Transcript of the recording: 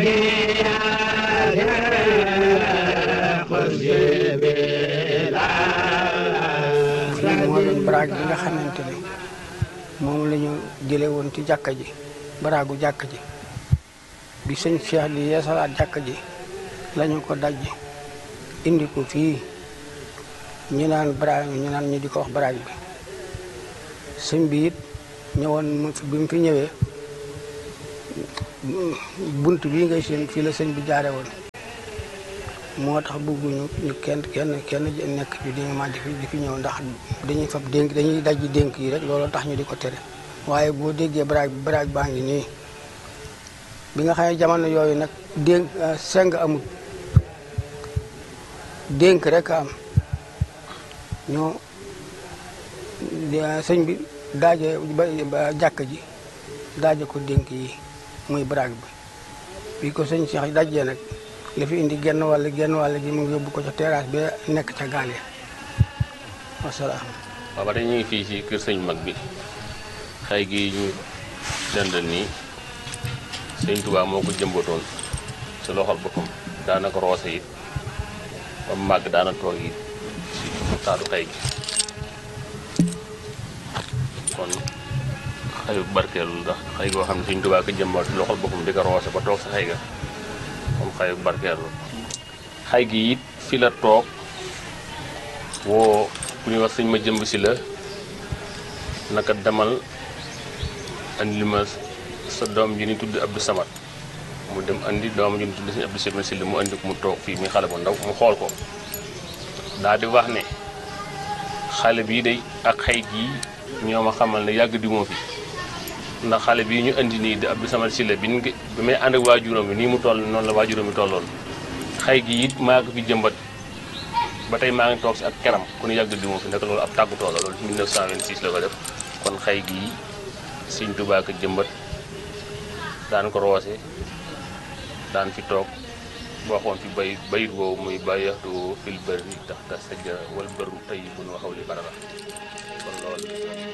moo doon baraag bi nga xamante ne moom la ñu jële woon ci jàkka ji baraagu jàkka ji bi sëñ Cheikh di yeesalaat jàkka ji lañu ko daj indi ko fii ñu naan baraag ñu naan ñu di ko wax baraag bi sëñ bi it ñëwoon bi mu fi ñëwee bunt bii ngay seen fii la sëñ bi jaare woon moo tax bëgguñu ñu kenn nekk fi di nga di fi ñëw ndax dañuy fab dénk dañuy dajji dénk yi rek loolu tax ñu di ko tere waaye boo déggee baraag baa ngi nii bi nga xam ne jamono yooyu nag seng amul dénk rek am ñoo sëñ bi daaje jàkk ji daaje ko dénk yi muy baraag bi ko sëñ Cheikh dajjee nag la fi indi genn wàll gi mu ngi yóbbu ko ca terrasse bi nekk ca gaal ya wasalaam. waaw ba tey ñu ngi fii ci kër sëñ mag bi xay gi ñu dendal nii sëñ Tuubaa moo ko jëmbatoon ci loxol boppam daana ko roose it ba mu màgg daana toog it ci taatu xay gi kon xayu barkeelu ndax xay goo xam ne sëñ Tuubaa ko jëmbat ci loxol boppam di ko roose ba toog sa xay ga comme xayu barkeelu xay gi it fi la toog woo ku ñuy wax sëñ ma jëmb si la naka demal andi li ma sa doom ji ni tudd Abdou Samad mu dem andi doom ji ni tudd sëñ Abdou Samad si la mu andi ko mu toog fii muy xale bu ndaw mu xool ko daal di wax ne xale bii day ak xay gii ñoo ma xamal ne yàgg di moo fi ndax xale bii ñu andi nii di Abdou Samad si la bi may ànd ak waajuram bi nii mu toll noonu la waajuram bi tolloon xay gi it maa ko fi jëmbat ba tey maa ngi toog si ak keram ku ne yàgg di moo fi nekk loolu ab tàggutoo la loolu 1926 la ko def kon xay gii Sëñ Tuubaa ko jëmbat daan ko roose daan fi toog waxoon fi bayit woowu muy bàyyaxtu fil bari tax ta sajjara wal baru tey bu nu waxaw li barara kon loolu